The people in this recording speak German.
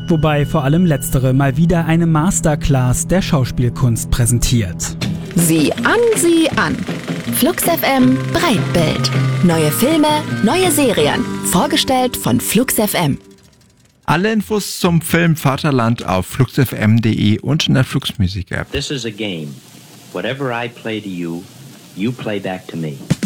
Wobei vor allem letztere mal wieder eine Masterclass der Schauspielkunst präsentiert. Sieh an. Flux FM Breitbild. Neue Filme, neue Serien. Vorgestellt von Flux FM. Alle Infos zum Film Vaterland auf fluxfm.de und in der Flux Music App. This is a game. Whatever I play to you, you play back to me.